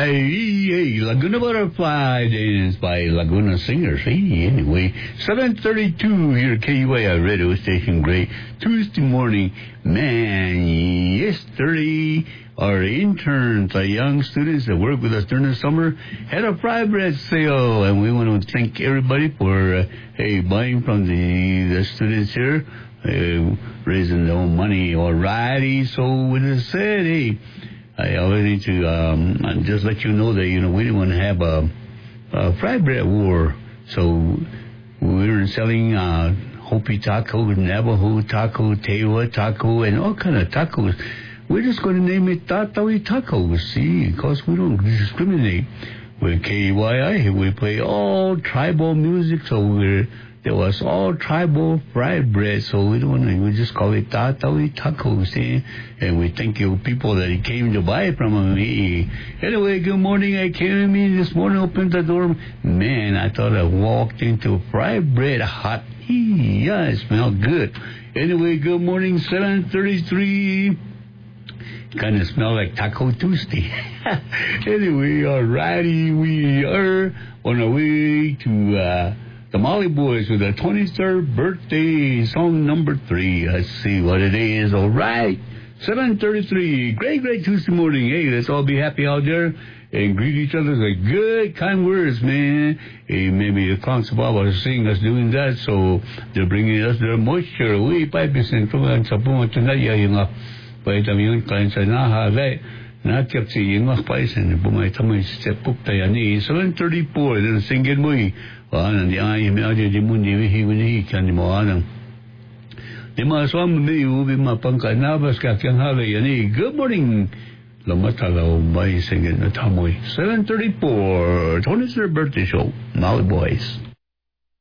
Laguna Butterfly Dance by Laguna Singers. Anyway, 7:32 here at KUAI radio station. Great Tuesday morning. Man, yesterday our interns, our young students that work with us during the summer, had a fry bread sale, and we want to thank everybody for buying from the students here, raising their own money. Alrighty, so with that said, I always need to just let you know that, we didn't want to have a fry bread war. So we're selling Hopi taco, Navajo taco, Tewa taco, and all kind of tacos. We're just going to name it Tatawi tacos, see, because we don't discriminate. With KUAI, we play all tribal music, so there was all tribal fried bread, so we just call it Tatawi tacos, see? And we thank you people that came to buy it from me. Anyway, good morning. I came in this morning, opened the door. Man, I thought I walked into fried bread hot. Yeah, it smelled good. Anyway, good morning, 7:33. Kind of smell like Taco Tuesday. Anyway, alrighty, we are on our way to the Molly Boys with their 23rd birthday, song number 3. Let's see what it is. Alright, 7:33. Great Tuesday morning. Hey, let's all be happy out there and greet each other with good, kind words, man. Hey, maybe the clowns above are seeing us doing that, so they're bringing us their moisture. Uy, 5% from ang sabong at tunay yung pwede yun kain sa nahalay. Natiyap si yung paisan, bumay tamay step up tayo ni 7:34. Then singin mo nandiyan ay may di mo ni kan mo anang. Di maswam ni ubi mapangkanabas ka kyang halay yani. Good morning. Lamatalaw may singin na tamoy. 7:34. 23rd birthday show. Molly Boys.